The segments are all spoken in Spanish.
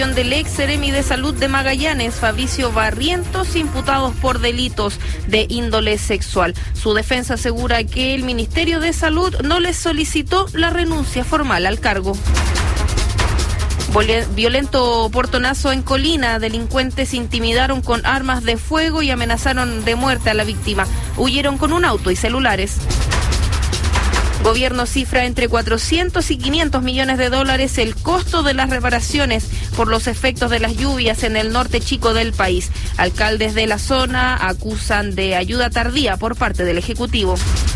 Del ex seremi de Salud de Magallanes, Fabricio Barrientos, imputados por delitos de índole sexual. Su defensa asegura que el Ministerio de Salud no les solicitó la renuncia formal al cargo. Violento portonazo en Colina. Delincuentes intimidaron con armas de fuego y amenazaron de muerte a la víctima. Huyeron con un auto y celulares. Gobierno cifra entre 400 y 500 millones de dólares el costo de las reparaciones por los efectos de las lluvias en el norte chico del país. Alcaldes de la zona acusan de ayuda tardía por parte del Ejecutivo.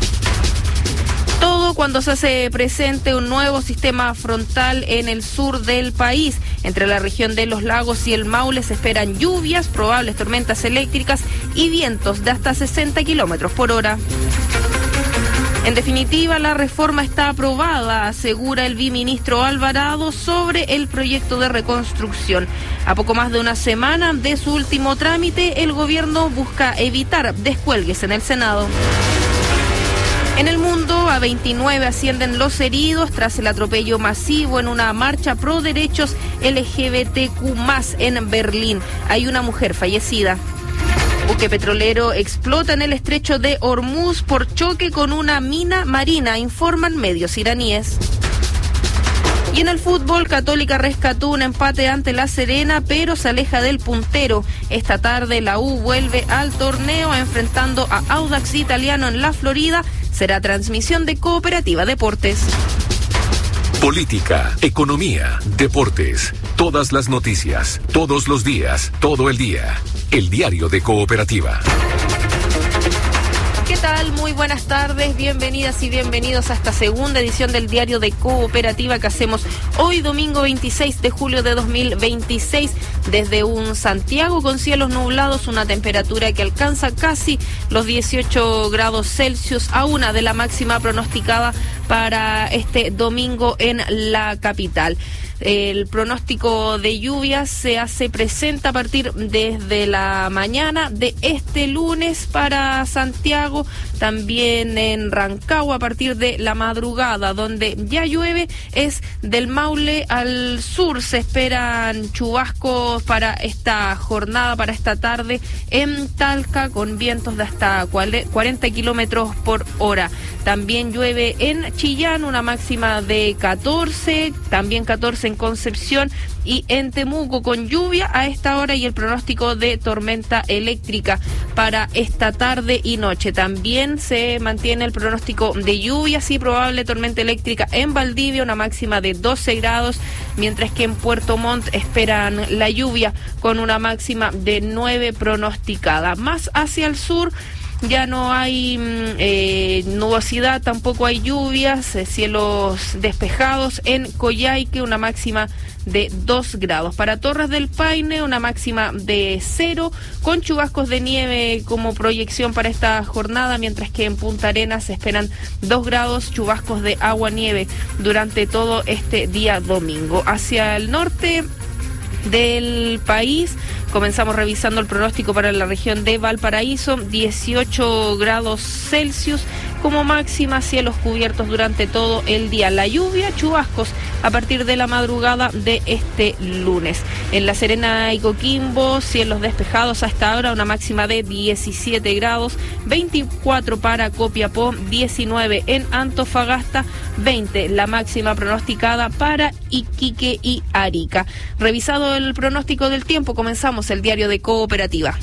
Todo cuando se hace presente un nuevo sistema frontal en el sur del país. Entre la región de los Lagos y el Maule se esperan lluvias, probables tormentas eléctricas y vientos de hasta 60 kilómetros por hora. En definitiva, la reforma está aprobada, asegura el viceministro Alvarado sobre el proyecto de reconstrucción. A poco más de una semana de su último trámite, el gobierno busca evitar descuelgues en el Senado. En el mundo, a 29 ascienden los heridos tras el atropello masivo en una marcha pro derechos LGBTQ+ en Berlín. Hay una mujer fallecida. Buque petrolero explota en el estrecho de Hormuz por choque con una mina marina, informan medios iraníes. Y en el fútbol, Católica rescató un empate ante La Serena, pero se aleja del puntero. Esta tarde la U vuelve al torneo enfrentando a Audax Italiano en la Florida. Será transmisión de Cooperativa Deportes. Política, economía, deportes, todas las noticias, todos los días, todo el día. El diario de Cooperativa. ¿Qué tal? Muy buenas tardes, bienvenidas y bienvenidos a esta segunda edición del diario de Cooperativa que hacemos hoy domingo 26 de julio de 2026 desde un Santiago con cielos nublados, una temperatura que alcanza casi los 18 grados Celsius, a una de la máxima pronosticada para este domingo en la capital. El pronóstico de lluvias se hace presente a partir desde la mañana de este lunes para Santiago, también en Rancagua a partir de la madrugada, donde ya llueve es del Maule al sur. Se esperan chubascos para esta jornada, para esta tarde en Talca, con vientos de hasta 40 kilómetros por hora. También llueve en Chillán, una máxima de 14, también 14 en Concepción y en Temuco con lluvia a esta hora y el pronóstico de tormenta eléctrica para esta tarde y noche. También se mantiene el pronóstico de lluvias y probable tormenta eléctrica en Valdivia, una máxima de 12 grados, mientras que en Puerto Montt esperan la lluvia con una máxima de 9 pronosticada. Más hacia el sur ya no hay nubosidad, tampoco hay lluvias, cielos despejados en Coyhaique, una máxima de 2 grados. Para Torres del Paine, una máxima de 0, con chubascos de nieve como proyección para esta jornada, mientras que en Punta Arenas se esperan 2 grados, chubascos de agua-nieve durante todo este día domingo. Hacia el norte del país, comenzamos revisando el pronóstico para la región de Valparaíso, 18 grados Celsius como máxima, cielos cubiertos durante todo el día. La lluvia, chubascos a partir de la madrugada de este lunes. En La Serena y Coquimbo, cielos despejados hasta ahora, una máxima de 17 grados, 24 para Copiapó, 19 en Antofagasta, 20 la máxima pronosticada para Iquique y Arica. Revisado el pronóstico del tiempo, comenzamos el diario de Cooperativa.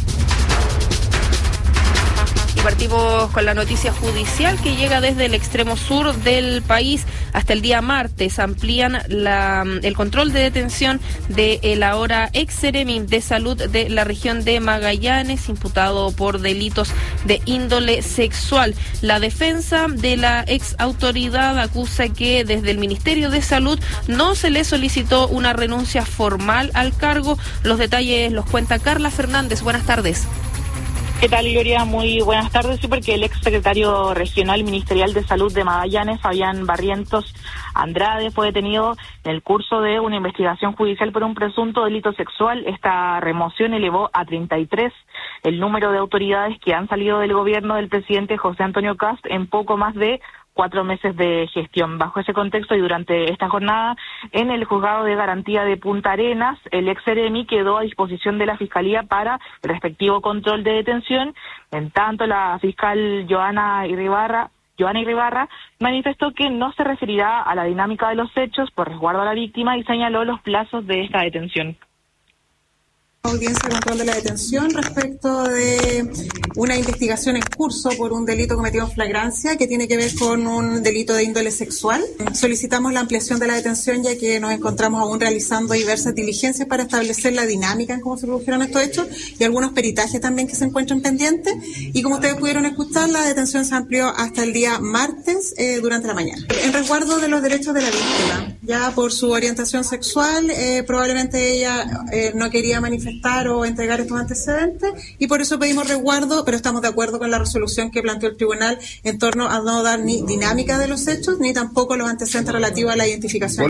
Y partimos con la noticia judicial que llega desde el extremo sur del país. Hasta el día martes amplían el control de detención de el ahora ex seremi de Salud de la región de Magallanes, imputado por delitos de índole sexual. La defensa de la ex autoridad acusa que desde el Ministerio de Salud no se le solicitó una renuncia formal al cargo. Los detalles los cuenta Carla Fernández. Buenas tardes. ¿Qué tal, Gloria? Muy buenas tardes. Sí, porque el exsecretario regional ministerial de Salud de Magallanes, Fabián Barrientos Andrade, fue detenido en el curso de una investigación judicial por un presunto delito sexual. Esta remoción elevó a 33 el número de autoridades que han salido del gobierno del presidente José Antonio Kast en poco más de 4 meses de gestión. Bajo ese contexto y durante esta jornada, en el Juzgado de Garantía de Punta Arenas, el ex Seremi quedó a disposición de la Fiscalía para el respectivo control de detención. En tanto, la fiscal Joana Iribarra manifestó que no se referirá a la dinámica de los hechos por resguardo a la víctima y señaló los plazos de esta detención. Audiencia de control de la detención respecto de una investigación en curso por un delito cometido en flagrancia que tiene que ver con un delito de índole sexual. Solicitamos la ampliación de la detención ya que nos encontramos aún realizando diversas diligencias para establecer la dinámica en cómo se produjeron estos hechos y algunos peritajes también que se encuentran pendientes. Y como ustedes pudieron escuchar, la detención se amplió hasta el día martes durante la mañana. En resguardo de los derechos de la víctima, ya por su orientación sexual, probablemente ella no quería manifestar o entregar estos antecedentes y por eso pedimos resguardo, pero estamos de acuerdo con la resolución que planteó el tribunal en torno a no dar ni dinámica de los hechos ni tampoco los antecedentes relativos a la identificación.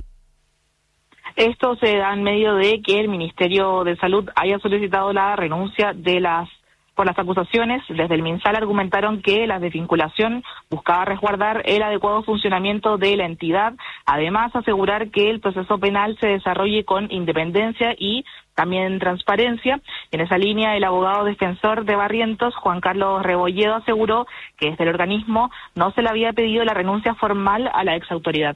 Esto se da en medio de que el Ministerio de Salud haya solicitado la renuncia por las acusaciones. Desde el MinSal argumentaron que la desvinculación buscaba resguardar el adecuado funcionamiento de la entidad, además asegurar que el proceso penal se desarrolle con independencia y también transparencia. En esa línea, el abogado defensor de Barrientos, Juan Carlos Rebolledo, aseguró que desde el organismo no se le había pedido la renuncia formal a la exautoridad.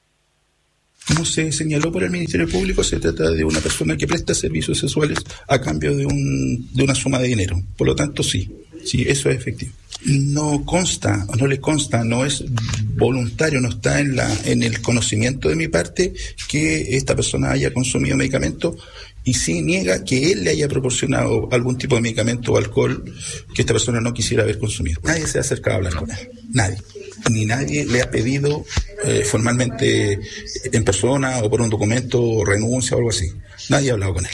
Como se señaló por el Ministerio Público, se trata de una persona que presta servicios sexuales a cambio de una suma de dinero. Por lo tanto, sí, eso es efectivo. No consta, no le consta, no es voluntario, no está en el conocimiento de mi parte que esta persona haya consumido medicamento y sí niega que él le haya proporcionado algún tipo de medicamento o alcohol que esta persona no quisiera haber consumido. Nadie se ha acercado a hablar con él, nadie. Ni nadie le ha pedido formalmente en persona o por un documento renuncia o algo así. Nadie ha hablado con él.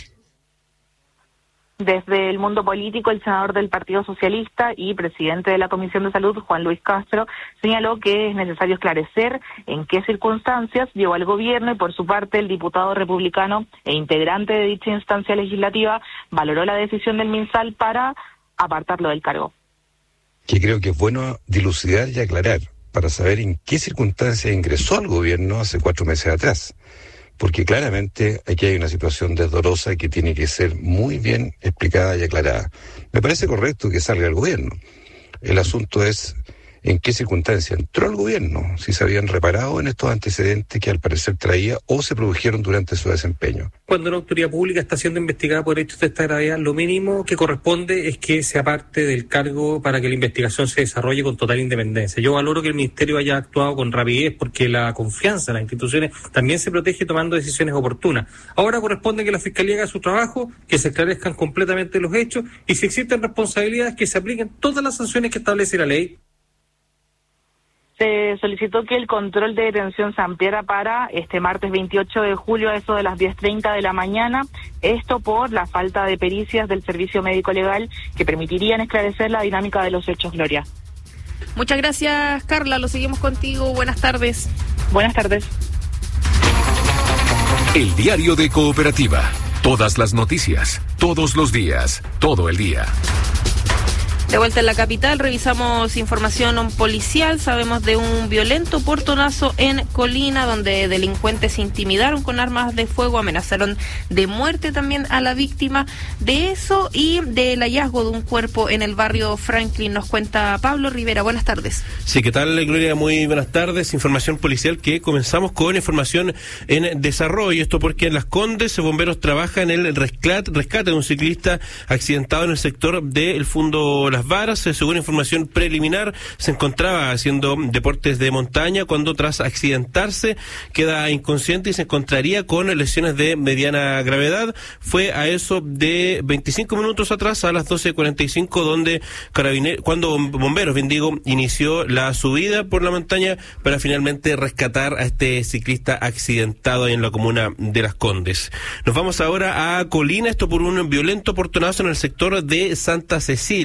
Desde el mundo político, el senador del Partido Socialista y presidente de la Comisión de Salud, Juan Luis Castro, señaló que es necesario esclarecer en qué circunstancias llevó al gobierno y, por su parte, el diputado republicano e integrante de dicha instancia legislativa valoró la decisión del MinSal para apartarlo del cargo. Que creo que es bueno dilucidar y aclarar para saber en qué circunstancias ingresó al gobierno hace 4 meses atrás. Porque claramente aquí hay una situación desdorosa que tiene que ser muy bien explicada y aclarada. Me parece correcto que salga el gobierno. El asunto es en qué circunstancia entró al gobierno, si se habían reparado en estos antecedentes que al parecer traía o se produjeron durante su desempeño. Cuando una autoridad pública está siendo investigada por hechos de esta gravedad, lo mínimo que corresponde es que se aparte del cargo para que la investigación se desarrolle con total independencia. Yo valoro que el Ministerio haya actuado con rapidez porque la confianza en las instituciones también se protege tomando decisiones oportunas. Ahora corresponde que la Fiscalía haga su trabajo, que se esclarezcan completamente los hechos y si existen responsabilidades que se apliquen todas las sanciones que establece la ley. Se solicitó que el control de detención se ampliara para este martes 28 de julio a eso de las 10:30 de la mañana, esto por la falta de pericias del Servicio Médico Legal que permitirían esclarecer la dinámica de los hechos, Gloria. Muchas gracias, Carla, lo seguimos contigo, buenas tardes. Buenas tardes. El diario de Cooperativa, todas las noticias, todos los días, todo el día. De vuelta en la capital, revisamos información policial, sabemos de un violento portonazo en Colina, donde delincuentes intimidaron con armas de fuego, amenazaron de muerte también a la víctima. De eso y del hallazgo de un cuerpo en el barrio Franklin nos cuenta Pablo Rivera. Buenas tardes. Sí, ¿qué tal, Gloria? Muy buenas tardes. Información policial que comenzamos con información en desarrollo. Esto porque en Las Condes, bomberos trabajan en el rescate de un ciclista accidentado en el sector del Fundo Las Varas. Según información preliminar, se encontraba haciendo deportes de montaña cuando tras accidentarse queda inconsciente y se encontraría con lesiones de mediana gravedad. Fue a eso de 25 minutos atrás, a las 12:45, donde cuando bomberos, inició la subida por la montaña para finalmente rescatar a este ciclista accidentado en la comuna de Las Condes. Nos vamos ahora a Colina, esto por un violento portonazo en el sector de Santa Cecilia.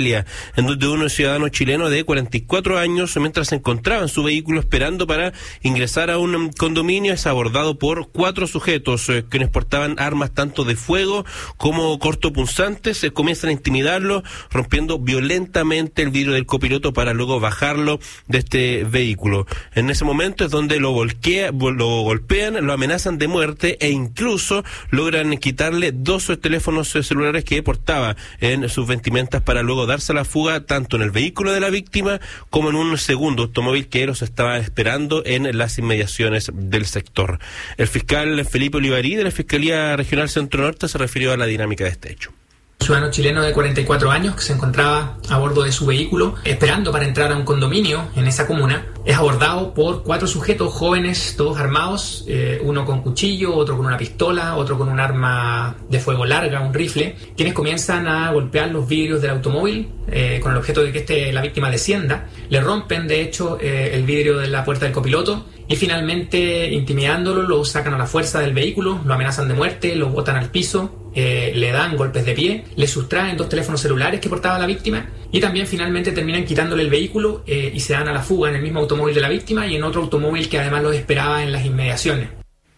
en donde un ciudadano chileno de 44 años, mientras se encontraba en su vehículo esperando para ingresar a un condominio, es abordado por 4 sujetos quienes portaban armas tanto de fuego como cortopunzantes. Comienzan a intimidarlo, rompiendo violentamente el vidrio del copiloto para luego bajarlo de este vehículo. En ese momento es donde lo golpean, lo amenazan de muerte e incluso logran quitarle 2 teléfonos celulares que portaba en sus vestimentas para luego darse a la fuga tanto en el vehículo de la víctima como en un segundo automóvil que los estaba esperando en las inmediaciones del sector. El fiscal Felipe Olivarí de la Fiscalía Regional Centro Norte se refirió a la dinámica de este hecho. Ciudadano chileno de 44 años que se encontraba a bordo de su vehículo esperando para entrar a un condominio en esa comuna, es abordado por 4 sujetos jóvenes, todos armados, uno con cuchillo, otro con una pistola, otro con un arma de fuego larga, un rifle, quienes comienzan a golpear los vidrios del automóvil con el objeto de que la víctima descienda. Le rompen de hecho el vidrio de la puerta del copiloto y finalmente, intimidándolo, lo sacan a la fuerza del vehículo, lo amenazan de muerte, lo botan al piso, le dan golpes de pie, le sustraen 2 teléfonos celulares que portaba la víctima y también finalmente terminan quitándole el vehículo y se dan a la fuga en el mismo automóvil de la víctima y en otro automóvil que además los esperaba en las inmediaciones.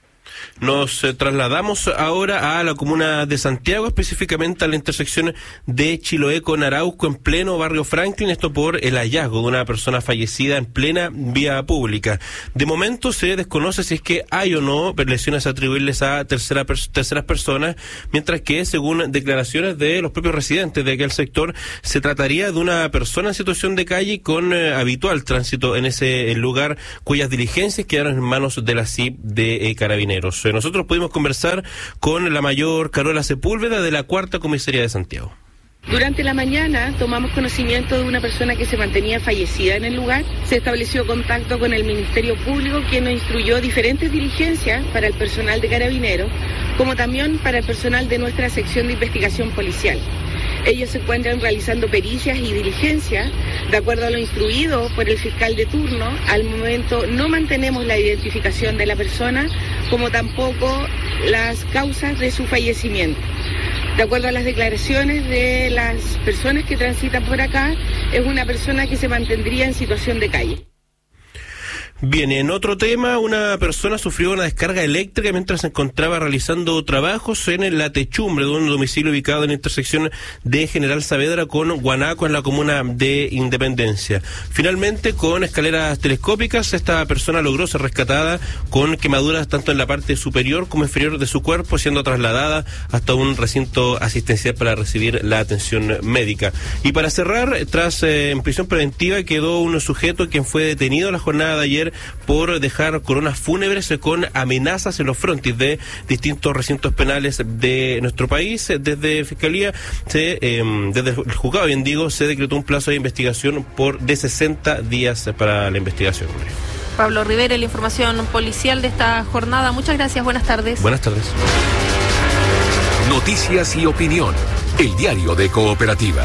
Nos trasladamos ahora a la comuna de Santiago, específicamente a la intersección de Chiloé con Arauco en pleno barrio Franklin, esto por el hallazgo de una persona fallecida en plena vía pública. De momento se desconoce si es que hay o no lesiones atribuibles a terceras personas, mientras que según declaraciones de los propios residentes de aquel sector, se trataría de una persona en situación de calle con habitual tránsito en ese lugar, cuyas diligencias quedaron en manos de la CIP de Carabineros. Nosotros pudimos conversar con la mayor Carola Sepúlveda de la 4ª Comisaría de Santiago. Durante la mañana tomamos conocimiento de una persona que se mantenía fallecida en el lugar. Se estableció contacto con el Ministerio Público, quien nos instruyó diferentes diligencias para el personal de Carabineros, como también para el personal de nuestra sección de investigación policial. Ellos se encuentran realizando pericias y diligencias de acuerdo a lo instruido por el fiscal de turno. Al momento no mantenemos la identificación de la persona, como tampoco las causas de su fallecimiento. De acuerdo a las declaraciones de las personas que transitan por acá, es una persona que se mantendría en situación de calle. Bien, en otro tema, una persona sufrió una descarga eléctrica mientras se encontraba realizando trabajos en la techumbre de un domicilio ubicado en la intersección de General Saavedra con Guanaco en la comuna de Independencia. Finalmente, con escaleras telescópicas, esta persona logró ser rescatada con quemaduras tanto en la parte superior como inferior de su cuerpo, siendo trasladada hasta un recinto asistencial para recibir la atención médica. Y para cerrar, tras en prisión preventiva quedó un sujeto quien fue detenido la jornada de ayer por dejar coronas fúnebres con amenazas en los frontis de distintos recintos penales de nuestro país. Desde Fiscalía, desde el juzgado, bien digo, se decretó un plazo de investigación de 60 días para la investigación. Pablo Rivera, la información policial de esta jornada. Muchas gracias, buenas tardes. Buenas tardes. Noticias y opinión, el diario de Cooperativa.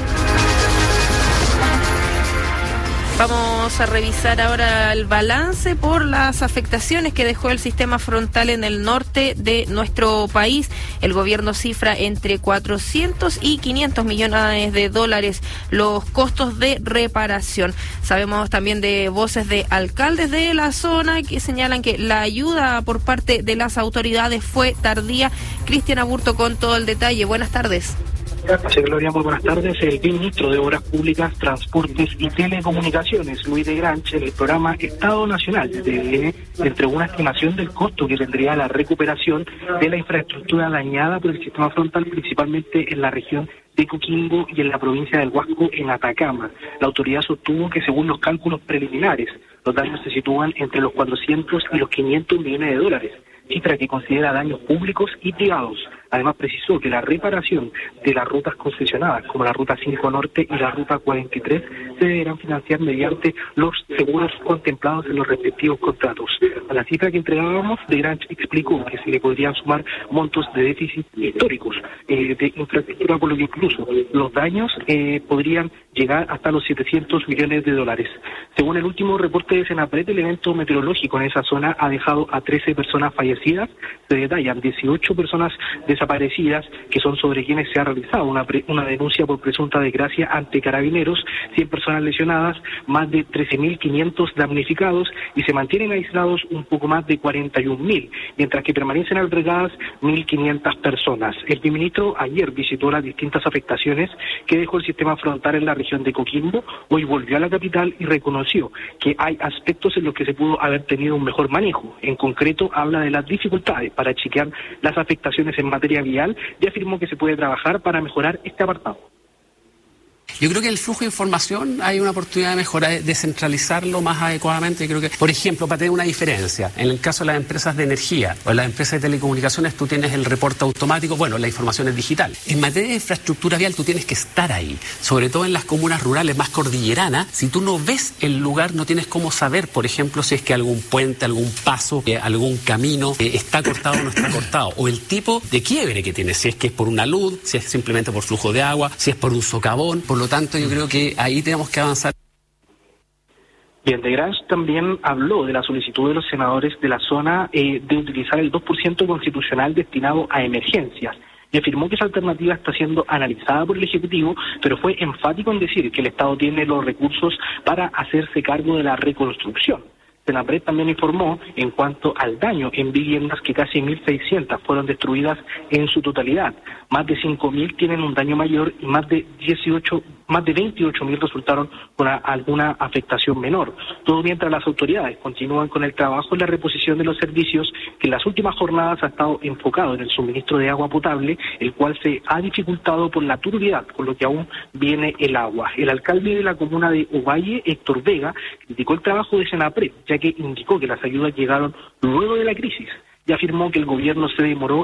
Vamos a revisar ahora el balance por las afectaciones que dejó el sistema frontal en el norte de nuestro país. El gobierno cifra entre 400 y 500 millones de dólares los costos de reparación. Sabemos también de voces de alcaldes de la zona que señalan que la ayuda por parte de las autoridades fue tardía. Cristian Aburto con todo el detalle. Buenas tardes. Sí, Gloria, muy buenas tardes. El ministro de Obras Públicas, Transportes y Telecomunicaciones, Luis de Granche, en el programa Estado Nacional de entregó una estimación del costo que tendría la recuperación de la infraestructura dañada por el sistema frontal, principalmente en la región de Coquimbo y en la provincia del Huasco, en Atacama. La autoridad sostuvo que según los cálculos preliminares, los daños se sitúan entre los 400 y los 500 millones de dólares, cifra que considera daños públicos y privados. Además precisó que la reparación de las rutas concesionadas, como la Ruta 5 Norte y la Ruta 43, se deberán financiar mediante los seguros contemplados en los respectivos contratos. A la cifra que entregábamos, De Grange explicó que se le podrían sumar montos de déficit históricos de infraestructura, por lo que incluso los daños podrían llegar hasta los 700 millones de dólares. Según el último reporte de Senapred, el evento meteorológico en esa zona ha dejado a 13 personas fallecidas. Se detallan 18 personas desaparecidas desaparecidas, que son sobre quienes se ha realizado una denuncia por presunta desgracia ante Carabineros, 100 personas lesionadas, más de 13.500 damnificados y se mantienen aislados un poco más de 41.000, mientras que permanecen albergadas 1.500 personas. El viceministro ayer visitó las distintas afectaciones que dejó el sistema frontal en la región de Coquimbo. Hoy volvió a la capital y reconoció que hay aspectos en los que se pudo haber tenido un mejor manejo. En concreto, habla de las dificultades para chequear las afectaciones en materia vial y afirmó que se puede trabajar para mejorar este apartado. Yo creo que el flujo de información hay una oportunidad de mejorar, de descentralizarlo más adecuadamente. Yo creo que, por ejemplo, para tener una diferencia, en el caso de las empresas de energía o en las empresas de telecomunicaciones, tú tienes el reporte automático, bueno, la información es digital. En materia de infraestructura vial, tú tienes que estar ahí, sobre todo en las comunas rurales más cordilleranas. Si tú no ves el lugar, no tienes cómo saber, por ejemplo, si es que algún puente, algún paso, algún camino está cortado o no está cortado, o el tipo de quiebre que tiene, si es que es por una luz, si es simplemente por flujo de agua, si es por un socavón. Por lo tanto, yo creo que ahí tenemos que avanzar. Bien, de Grange también habló de la solicitud de los senadores de la zona de utilizar el 2% constitucional destinado a emergencias y afirmó que esa alternativa está siendo analizada por el Ejecutivo, pero fue enfático en decir que el Estado tiene los recursos para hacerse cargo de la reconstrucción. Senapred también informó en cuanto al daño en viviendas que casi 1.600 fueron destruidas en su totalidad. Más de 5.000 tienen un daño mayor y más de 28.000 resultaron con alguna afectación menor. Todo mientras las autoridades continúan con el trabajo en la reposición de los servicios, que en las últimas jornadas ha estado enfocado en el suministro de agua potable, el cual se ha dificultado por la turbiedad, con lo que aún viene el agua. El alcalde de la comuna de Ovalle, Héctor Vega, criticó el trabajo de Senapred, ya que indicó que las ayudas llegaron luego de la crisis y afirmó que el gobierno se demoró